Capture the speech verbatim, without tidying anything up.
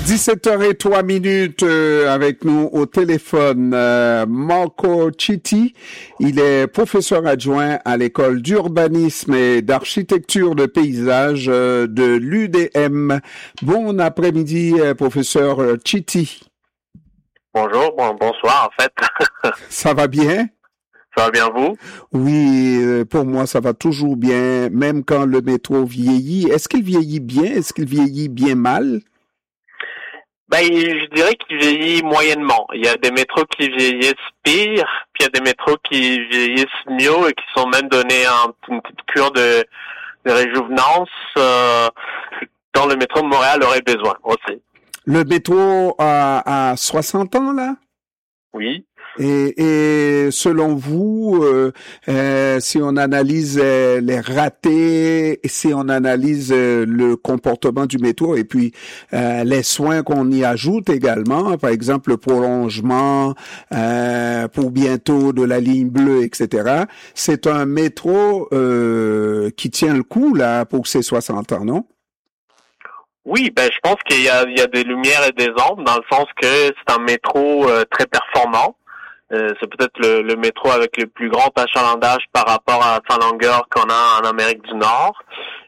dix-sept heures zéro trois minutes euh, avec nous au téléphone euh, Marco Citti. Il est professeur adjoint à l'école d'urbanisme et d'architecture de paysage euh, de l'U D M. Bon après-midi, euh, professeur Citti. Bonjour, bon, bonsoir en fait. Ça va bien? Ça va bien vous? Oui, pour moi ça va toujours bien, même quand le métro vieillit. Est-ce qu'il vieillit bien? Est-ce qu'il vieillit bien mal? Ben, je dirais qu'il vieillit moyennement. Il y a des métros qui vieillissent pire, puis il y a des métros qui vieillissent mieux et qui sont même donnés un, une petite cure de, de réjuvenance euh, dont le métro de Montréal aurait besoin aussi. Le métro a, a soixante ans là? Oui. Et, et selon vous, euh, euh, si on analyse euh, les ratés, si on analyse euh, le comportement du métro et puis euh, les soins qu'on y ajoute également, par exemple le prolongement euh, pour bientôt de la ligne bleue, et cetera, c'est un métro euh, qui tient le coup là pour ses soixante ans, non? Oui, ben je pense qu'il y a, il y a des lumières et des ombres dans le sens que c'est un métro euh, très performant. Euh, c'est peut-être le, le métro avec le plus grand achalandage par rapport à sa longueur qu'on a en Amérique du Nord.